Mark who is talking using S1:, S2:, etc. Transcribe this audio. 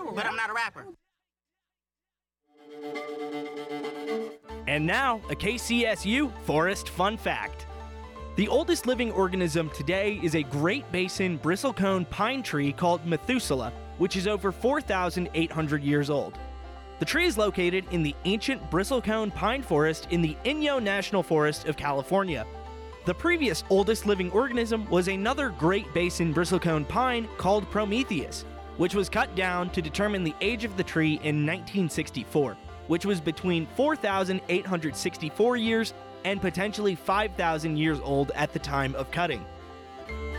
S1: but I'm not a rapper.
S2: And now, a KCSU Forest Fun Fact. The oldest living organism today is a Great Basin bristlecone pine tree called Methuselah, which is over 4,800 years old. The tree is located in the ancient bristlecone pine forest in the Inyo National Forest of California. The previous oldest living organism was another Great Basin bristlecone pine called Prometheus, which was cut down to determine the age of the tree in 1964, which was between 4,864 years and potentially 5,000 years old at the time of cutting.